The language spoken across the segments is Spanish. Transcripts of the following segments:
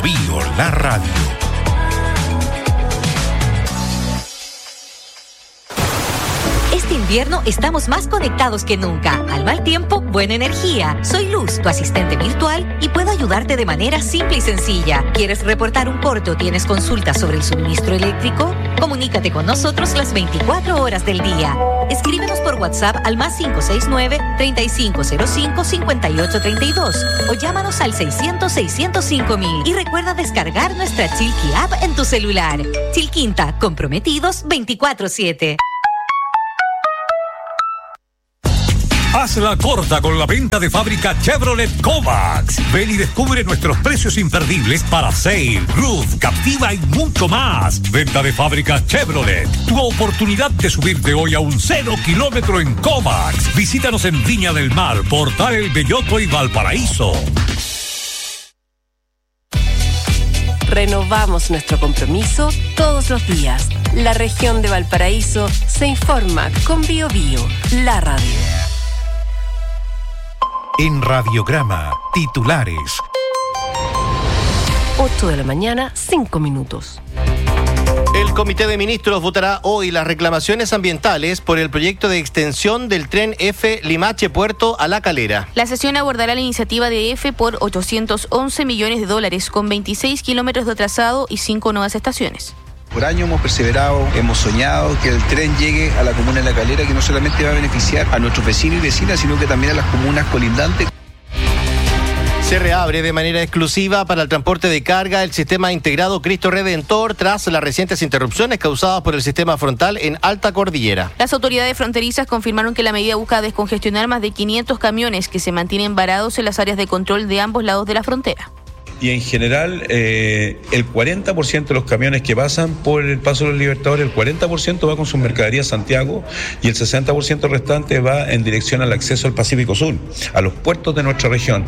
Bio la radio. Este invierno estamos más conectados que nunca. Al mal tiempo, buena energía. Soy Luz, tu asistente virtual, y puedo ayudarte de manera simple y sencilla. ¿Quieres reportar un corte o tienes consultas sobre el suministro eléctrico? Comunícate con nosotros las 24 horas del día. Escríbenos por WhatsApp al +569 3505 5832 o llámanos al 600-605-1000 y recuerda descargar nuestra Chilqui app en tu celular. Chilquinta, comprometidos 24/7. Hazla corta con la venta de fábrica Chevrolet Kovacs. Ven y descubre nuestros precios imperdibles para Sail, Roof, Captiva y mucho más. Venta de fábrica Chevrolet. Tu oportunidad de subirte hoy a un 0 kilómetro en Kovacs. Visítanos en Viña del Mar, Portal El Belloto y Valparaíso. Renovamos nuestro compromiso todos los días. La región de Valparaíso se informa con Bio Bio, la radio. En Radiograma, titulares. 8 de la mañana, 5 minutos. El Comité de Ministros votará hoy las reclamaciones ambientales por el proyecto de extensión del tren F Limache-Puerto a La Calera. La sesión abordará la iniciativa de F por $811 millones, con 26 kilómetros de trazado y 5 nuevas estaciones. Por años hemos perseverado, hemos soñado que el tren llegue a la comuna de La Calera, que no solamente va a beneficiar a nuestros vecinos y vecinas, sino que también a las comunas colindantes. Se reabre de manera exclusiva para el transporte de carga el sistema integrado Cristo Redentor tras las recientes interrupciones causadas por el sistema frontal en Alta Cordillera. Las autoridades fronterizas confirmaron que la medida busca descongestionar más de 500 camiones que se mantienen varados en las áreas de control de ambos lados de la frontera. Y en general, el 40% de los camiones que pasan por el Paso de los Libertadores, el 40% va con sus mercaderías a Santiago y el 60% restante va en dirección al acceso al Pacífico Sur, a los puertos de nuestra región.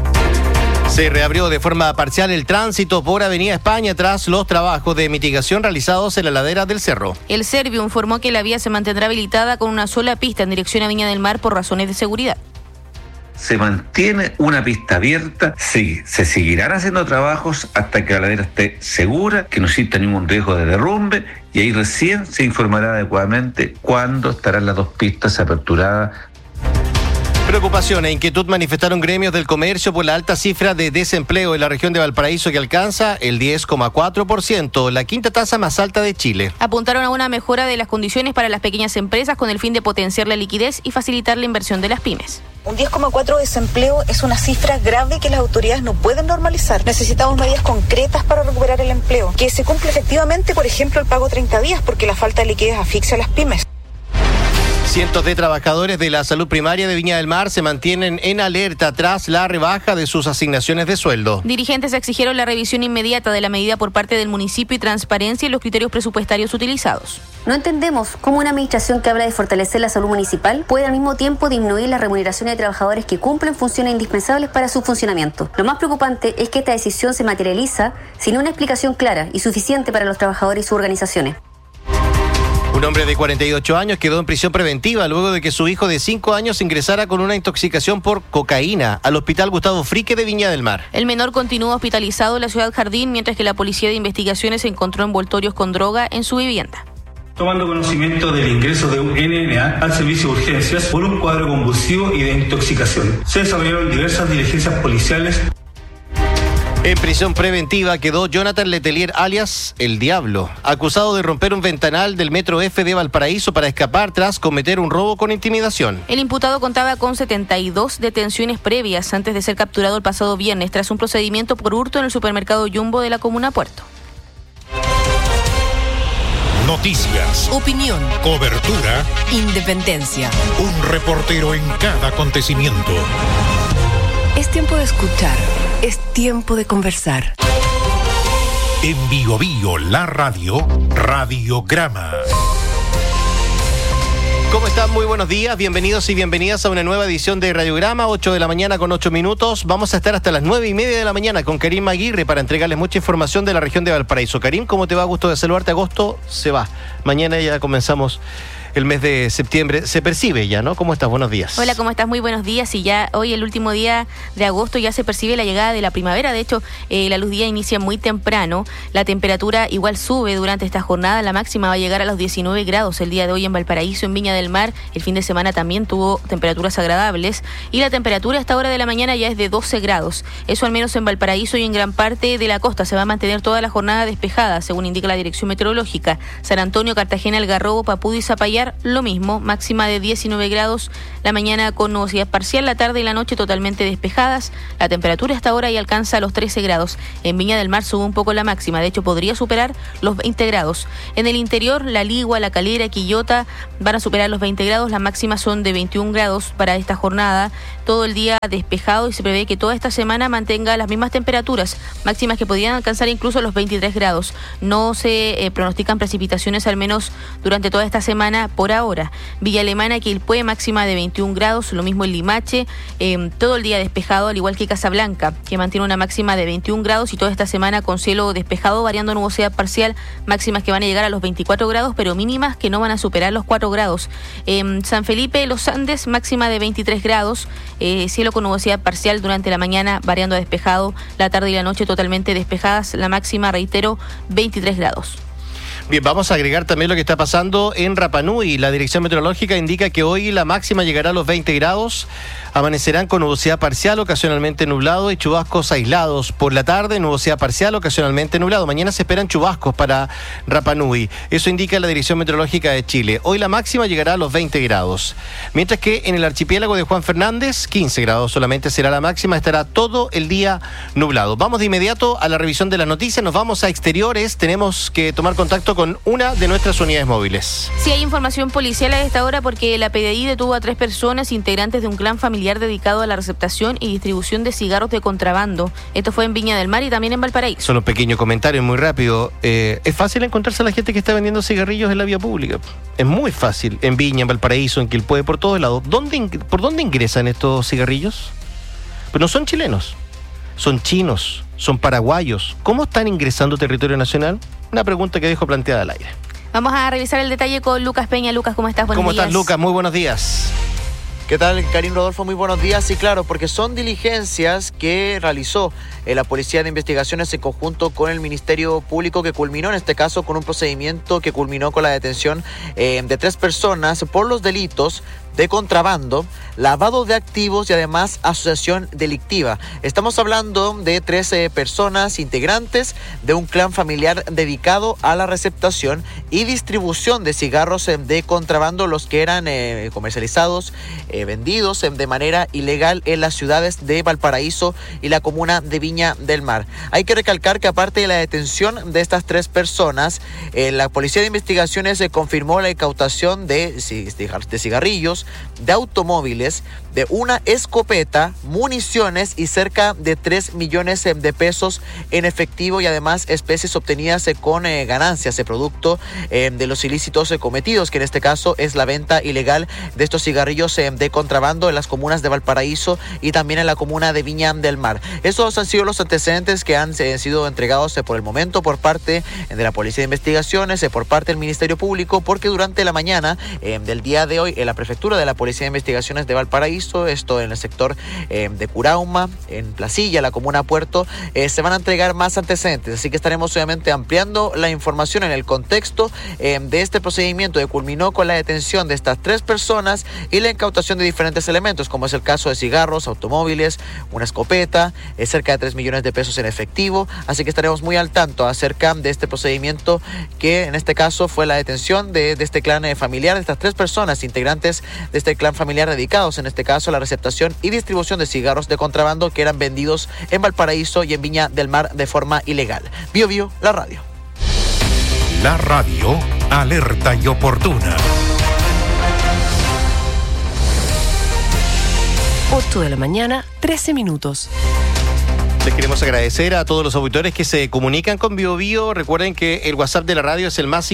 Se reabrió de forma parcial el tránsito por Avenida España tras los trabajos de mitigación realizados en la ladera del cerro. El Servio informó que la vía se mantendrá habilitada con una sola pista en dirección a Viña del Mar por razones de seguridad. Se mantiene una pista abierta, sí, se seguirán haciendo trabajos hasta que la ladera esté segura, que no exista ningún riesgo de derrumbe, y ahí recién se informará adecuadamente cuándo estarán las dos pistas aperturadas. Preocupación e inquietud manifestaron gremios del comercio por la alta cifra de desempleo en la región de Valparaíso, que alcanza el 10,4%, la quinta tasa más alta de Chile. Apuntaron a una mejora de las condiciones para las pequeñas empresas con el fin de potenciar la liquidez y facilitar la inversión de las pymes. Un 10,4% de desempleo es una cifra grave que las autoridades no pueden normalizar. Necesitamos medidas concretas para recuperar el empleo, que se cumpla efectivamente, por ejemplo, el pago 30 días, porque la falta de liquidez asfixia a las pymes. Cientos de trabajadores de la salud primaria de Viña del Mar se mantienen en alerta tras la rebaja de sus asignaciones de sueldo. Dirigentes exigieron la revisión inmediata de la medida por parte del municipio y transparencia en los criterios presupuestarios utilizados. No entendemos cómo una administración que habla de fortalecer la salud municipal puede al mismo tiempo disminuir las remuneraciones de trabajadores que cumplen funciones indispensables para su funcionamiento. Lo más preocupante es que esta decisión se materializa sin una explicación clara y suficiente para los trabajadores y sus organizaciones. Un hombre de 48 años quedó en prisión preventiva luego de que su hijo de 5 años ingresara con una intoxicación por cocaína al Hospital Gustavo Frique de Viña del Mar. El menor continúa hospitalizado en la ciudad Jardín, mientras que la Policía de Investigaciones encontró envoltorios con droga en su vivienda. Tomando conocimiento del ingreso de un NNA al servicio de urgencias por un cuadro convulsivo y de intoxicación, se desarrollaron diversas diligencias policiales. En prisión preventiva quedó Jonathan Letelier, alias El Diablo, acusado de romper un ventanal del Metro F de Valparaíso para escapar tras cometer un robo con intimidación. El imputado contaba con 72 detenciones previas antes de ser capturado el pasado viernes tras un procedimiento por hurto en el supermercado Jumbo de la comuna Puerto. Noticias, Opinión, cobertura, independencia. un reportero en cada acontecimiento. Es tiempo de escuchar, es tiempo de conversar. En Bio Bio la radio, Radiograma. ¿Cómo están? Muy buenos días, bienvenidos y bienvenidas a una nueva edición de Radiograma, 8 de la mañana con 8 minutos. Vamos a estar hasta las 9:30 de la mañana con Karim Aguirre para entregarles mucha información de la región de Valparaíso. Karim, ¿cómo te va? Gusto de saludarte. Agosto se va. Mañana ya comenzamos el mes de septiembre se percibe ya, ¿no? ¿Cómo estás? Buenos días. Hola, ¿cómo estás? Muy buenos días. Y ya hoy, el último día de agosto, ya se percibe la llegada de la primavera. De hecho, la luz día inicia muy temprano. La temperatura igual sube durante esta jornada. La máxima va a llegar a los 19 grados el día de hoy en Valparaíso, en Viña del Mar. El fin de semana también tuvo temperaturas agradables. Y la temperatura a esta hora de la mañana ya es de 12 grados. Eso al menos en Valparaíso y en gran parte de la costa. Se va a mantener toda la jornada despejada, según indica la Dirección Meteorológica. San Antonio, Cartagena, Algarrobo, Papudo y Zapallar, lo mismo, máxima de 19 grados, la mañana con nubosidad parcial, la tarde y la noche totalmente despejadas. La temperatura hasta ahora ya alcanza los 13 grados. En Viña del Mar sube un poco la máxima, de hecho podría superar los 20 grados. En el interior, La Ligua, La Calera, Quillota van a superar los 20 grados, las máximas son de 21 grados para esta jornada. Todo el día despejado y se prevé que toda esta semana mantenga las mismas temperaturas, máximas que podrían alcanzar incluso los 23 grados. No se pronostican precipitaciones, al menos durante toda esta semana por ahora. Villa Alemana, Quilpué, máxima de 21 grados, lo mismo en Limache, todo el día despejado, al igual que Casablanca, que mantiene una máxima de 21 grados y toda esta semana con cielo despejado, variando nubosidad parcial, máximas que van a llegar a los 24 grados, pero mínimas que no van a superar los 4 grados. San Felipe, Los Andes, máxima de 23 grados, cielo con nubosidad parcial durante la mañana, variando a despejado, la tarde y la noche totalmente despejadas, la máxima, reitero, 23 grados. Bien, vamos a agregar también lo que está pasando en Rapa Nui. La Dirección Meteorológica indica que hoy la máxima llegará a los 20 grados. Amanecerán con nubosidad parcial, ocasionalmente nublado y chubascos aislados. Por la tarde, nubosidad parcial, ocasionalmente nublado. Mañana se esperan chubascos para Rapa Nui. Eso indica la Dirección Meteorológica de Chile. Hoy la máxima llegará a los 20 grados. Mientras que en el archipiélago de Juan Fernández, 15 grados solamente será la máxima. Estará todo el día nublado. Vamos de inmediato a la revisión de las noticias. Nos vamos a exteriores. Tenemos que tomar contacto con una de nuestras unidades móviles. Sí, hay información policial a esta hora porque la PDI detuvo a 3 personas integrantes de un clan familiar dedicado a la receptación y distribución de cigarros de contrabando. Esto fue en Viña del Mar y también en Valparaíso. Solo un pequeño comentario muy rápido. Es fácil encontrarse a la gente que está vendiendo cigarrillos en la vía pública. Es muy fácil. En Viña, en Valparaíso, en Quilpué, por todos lados. ¿Por dónde ingresan estos cigarrillos? Pues no son chilenos. Son chinos. Son paraguayos. ¿Cómo están ingresando a territorio nacional? Una pregunta que dejo planteada al aire. Vamos a revisar el detalle con Lucas Peña. Lucas, ¿cómo estás? Buenos días. ¿Cómo estás, Lucas? Muy buenos días. ¿Qué tal, Karim Rodolfo? Muy buenos días. Sí, claro, porque son diligencias que realizó la Policía de Investigaciones en conjunto con el Ministerio Público, que culminó en este caso con un procedimiento que culminó con la detención de 3 personas por los delitos de contrabando, lavado de activos y además asociación delictiva. Estamos hablando de 13 personas integrantes de un clan familiar dedicado a la receptación y distribución de cigarros de contrabando, los que eran comercializados, vendidos de manera ilegal en las ciudades de Valparaíso y la comuna de Viña del Mar. Hay que recalcar que aparte de la detención de estas 3 personas, la Policía de Investigaciones confirmó la incautación de cigarrillos, de automóviles, de una escopeta, municiones y cerca de 3 millones de pesos en efectivo y además especies obtenidas con ganancias de producto de los ilícitos cometidos, que en este caso es la venta ilegal de estos cigarrillos de contrabando en las comunas de Valparaíso y también en la comuna de Viña del Mar. Esos han sido los antecedentes que han sido entregados por el momento por parte de la Policía de Investigaciones, por parte del Ministerio Público, porque durante la mañana del día de hoy en la prefectura de la Policía de Investigaciones de Valparaíso, esto en el sector de Curauma, en Placilla, la comuna Puerto, se van a entregar más antecedentes, así que estaremos obviamente ampliando la información en el contexto de este procedimiento que culminó con la detención de estas 3 personas y la incautación de diferentes elementos, como es el caso de cigarros, automóviles, una escopeta, cerca de 3 millones de pesos en efectivo, así que estaremos muy al tanto acerca de este procedimiento, que en este caso fue la detención de este clan familiar, de estas 3 personas integrantes de este clan familiar dedicados en este caso a la receptación y distribución de cigarros de contrabando que eran vendidos en Valparaíso y en Viña del Mar de forma ilegal. Bio Bio, la radio. La radio, alerta y oportuna. 8 de la mañana, 13 minutos. Les queremos agradecer a todos los auditores que se comunican con Bio Bio. Recuerden que el WhatsApp de la radio es el más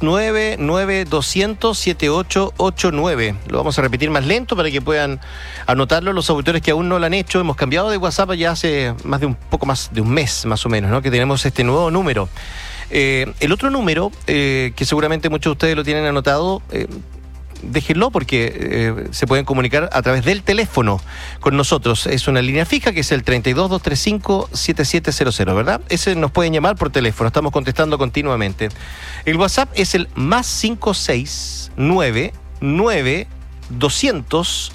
569-9200-7889. Lo vamos a repetir más lento para que puedan anotarlo los auditores que aún no lo han hecho. Hemos cambiado de WhatsApp ya hace poco más de un mes, más o menos, ¿no? Que tenemos este nuevo número. El otro número, que seguramente muchos de ustedes lo tienen anotado, déjenlo porque se pueden comunicar a través del teléfono con nosotros. Es una línea fija que es el 32-235-7700, ¿verdad? Ese nos pueden llamar por teléfono, estamos contestando continuamente. El WhatsApp es el +569 200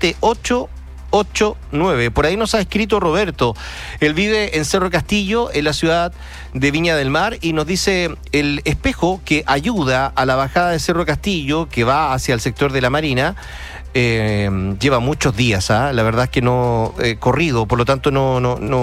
7889. Por ahí nos ha escrito Roberto. Él vive en Cerro Castillo, en la ciudad de Viña del Mar, y nos dice: el espejo que ayuda a la bajada de Cerro Castillo, que va hacia el sector de la Marina, lleva muchos días, la verdad es que no corrido, por lo tanto no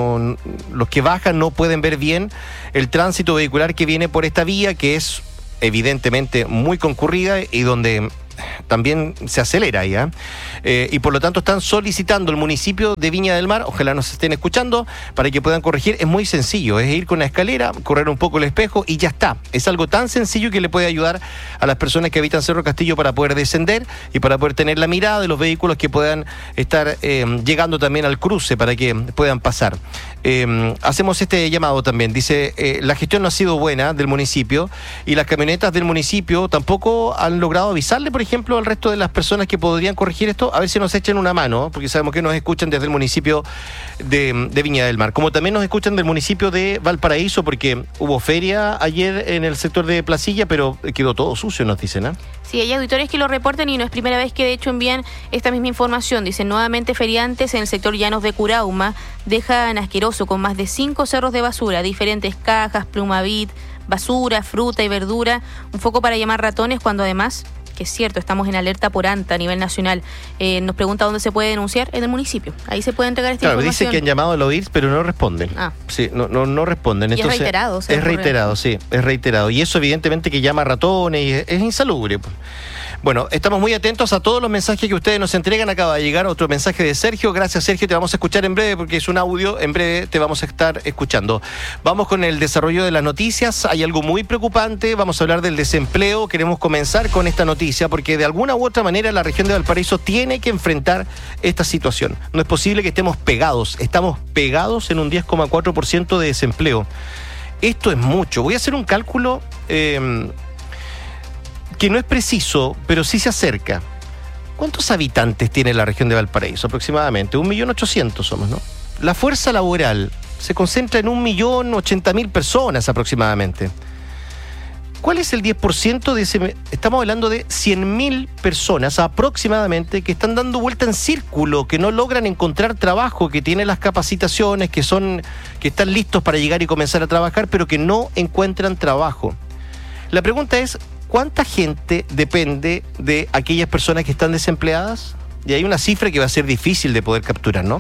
los que bajan no pueden ver bien el tránsito vehicular que viene por esta vía, que es evidentemente muy concurrida y donde también se acelera ahí, y por lo tanto están solicitando el municipio de Viña del Mar, ojalá nos estén escuchando, para que puedan corregir. Es muy sencillo, es ir con una escalera, correr un poco el espejo y ya está. Es algo tan sencillo que le puede ayudar a las personas que habitan Cerro Castillo para poder descender y para poder tener la mirada de los vehículos que puedan estar llegando también al cruce, para que puedan pasar. Hacemos este llamado también. Dice, la gestión no ha sido buena del municipio y las camionetas del municipio tampoco han logrado avisarle, por ejemplo, al resto de las personas que podrían corregir esto, a ver si nos echan una mano, porque sabemos que nos escuchan desde el municipio de Viña del Mar, como también nos escuchan del municipio de Valparaíso, porque hubo feria ayer en el sector de Placilla, pero quedó todo sucio, nos dicen, Sí, hay auditores que lo reportan y no es primera vez que de hecho envían esta misma información. Dicen, nuevamente feriantes en el sector Llanos de Curauma dejan asqueroso con más de 5 cerros de basura, diferentes cajas, plumavit, basura, fruta y verdura, un foco para llamar ratones, cuando además, que es cierto, estamos en alerta por ANTA a nivel nacional. Nos pregunta dónde se puede denunciar, en el municipio. Ahí se puede entregar esta información. Dice que han llamado al OIRS, pero no responden. Sí, no responden. Y entonces, es reiterado. Es reiterado, sí, es reiterado. Y eso evidentemente que llama a ratones y es insalubre. Bueno, estamos muy atentos a todos los mensajes que ustedes nos entregan. Acaba de llegar otro mensaje de Sergio. Gracias, Sergio. Te vamos a escuchar en breve porque es un audio. En breve te vamos a estar escuchando. Vamos con el desarrollo de las noticias. Hay algo muy preocupante. Vamos a hablar del desempleo. Queremos comenzar con esta noticia porque de alguna u otra manera la región de Valparaíso tiene que enfrentar esta situación. No es posible que estemos pegados. Estamos pegados en un 10,4% de desempleo. Esto es mucho. Voy a hacer un cálculo que no es preciso, pero sí se acerca. ¿Cuántos habitantes tiene la región de Valparaíso? Aproximadamente 1.800.000 somos, ¿no? La fuerza laboral se concentra en 1.080.000 personas aproximadamente. ¿Cuál es el 10% de ese? Estamos hablando de 100.000 personas aproximadamente que están dando vuelta en círculo, que no logran encontrar trabajo, que tienen las capacitaciones, que están listos para llegar y comenzar a trabajar, pero que no encuentran trabajo. La pregunta es, ¿cuánta gente depende de aquellas personas que están desempleadas? Y hay una cifra que va a ser difícil de poder capturar, ¿no?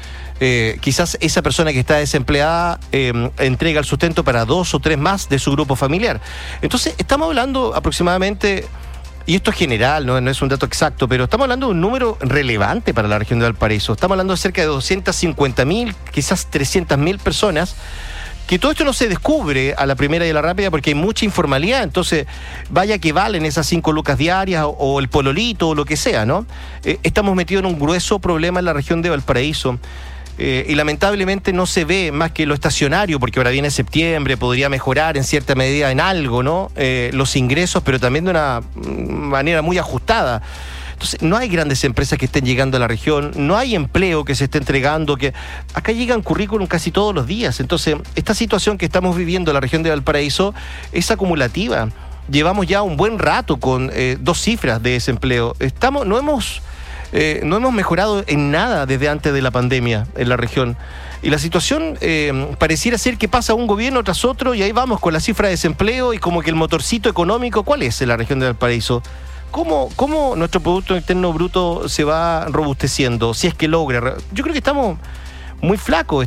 Quizás esa persona que está desempleada entrega el sustento para 2 o 3 más de su grupo familiar. Entonces, estamos hablando aproximadamente, y esto es general, no es un dato exacto, pero estamos hablando de un número relevante para la región de Valparaíso. Estamos hablando de cerca de 250.000, quizás 300.000 personas, que todo esto no se descubre a la primera y a la rápida porque hay mucha informalidad. Entonces, vaya que valen esas 5 lucas diarias o el pololito o lo que sea, ¿no? Estamos metidos en un grueso problema en la región de Valparaíso. Y lamentablemente no se ve más que lo estacionario, porque ahora viene septiembre, podría mejorar en cierta medida en algo, ¿no? Los ingresos, pero también de una manera muy ajustada. Entonces, no hay grandes empresas que estén llegando a la región, no hay empleo que se esté entregando, que acá llegan currículum casi todos los días. Entonces, esta situación que estamos viviendo en la región de Valparaíso es acumulativa. Llevamos ya un buen rato con 2 cifras de desempleo. No hemos mejorado en nada desde antes de la pandemia en la región. Y la situación pareciera ser que pasa un gobierno tras otro y ahí vamos con la cifra de desempleo y como que el motorcito económico, ¿cuál es en la región de Valparaíso? ¿Cómo nuestro Producto Interno Bruto se va robusteciendo? Si es que logra. Yo creo que estamos muy flacos,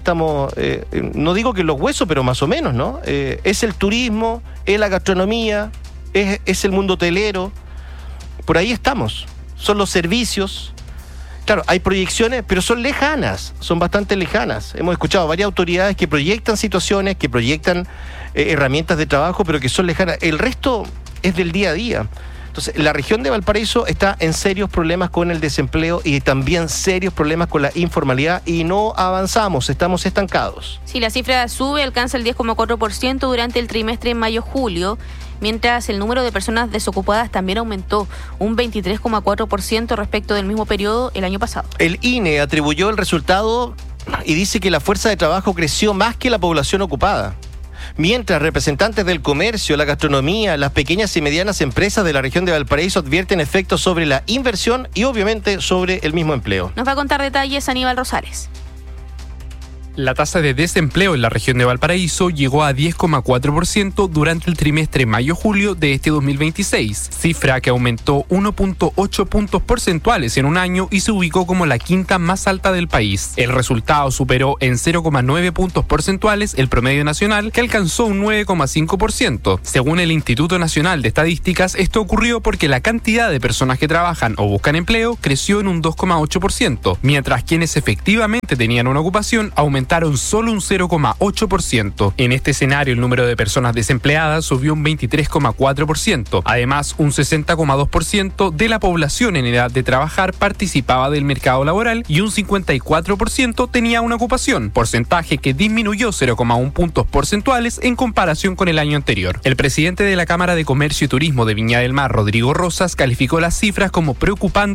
no digo que los huesos, pero más o menos, ¿no? Es el turismo, es la gastronomía, es el mundo hotelero. Por ahí estamos. Son los servicios. Claro, hay proyecciones, pero son lejanas, son bastante lejanas. Hemos escuchado varias autoridades que proyectan situaciones, que proyectan herramientas de trabajo, pero que son lejanas. El resto es del día a día. Entonces, la región de Valparaíso está en serios problemas con el desempleo y también serios problemas con la informalidad y no avanzamos, estamos estancados. Sí, la cifra sube, alcanza el 10,4% durante el trimestre mayo-julio, mientras el número de personas desocupadas también aumentó un 23,4% respecto del mismo periodo el año pasado. El INE atribuyó el resultado y dice que la fuerza de trabajo creció más que la población ocupada. Mientras representantes del comercio, la gastronomía, las pequeñas y medianas empresas de la región de Valparaíso advierten efectos sobre la inversión y obviamente sobre el mismo empleo. Nos va a contar detalles Aníbal Rosales. La tasa de desempleo en la región de Valparaíso llegó a 10,4% durante el trimestre mayo-julio de este 2026, cifra que aumentó 1,8 puntos porcentuales en un año y se ubicó como la quinta más alta del país. El resultado superó en 0,9 puntos porcentuales el promedio nacional, que alcanzó un 9,5%. Según el Instituto Nacional de Estadísticas, esto ocurrió porque la cantidad de personas que trabajan o buscan empleo creció en un 2,8%, mientras quienes efectivamente tenían una ocupación aumentaron solo un 0,8%. En este escenario, el número de personas desempleadas subió un 23,4%. Además, un 60,2% de la población en edad de trabajar participaba del mercado laboral y un 54% tenía una ocupación, porcentaje que disminuyó 0,1 puntos porcentuales en comparación con el año anterior. El presidente de la Cámara de Comercio y Turismo de Viña del Mar, Rodrigo Rosas, calificó las cifras como preocupantes